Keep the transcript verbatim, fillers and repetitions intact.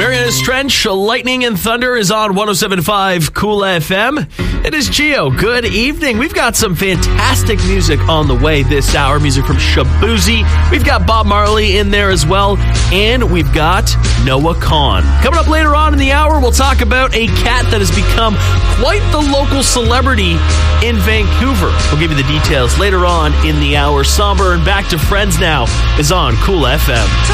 Marianas Trench, Lightning and Thunder is on one oh seven point five Cool F M. It is Gio. Good evening. We've got some fantastic music on the way this hour. Music from Shaboozey. We've got Bob Marley in there as well. And we've got Noah Kahan. Coming up later on in the hour, we'll talk about a cat that has become quite the local celebrity in Vancouver. We'll give you the details later on in the hour. Somber and Back to Friends now is on Cool F M.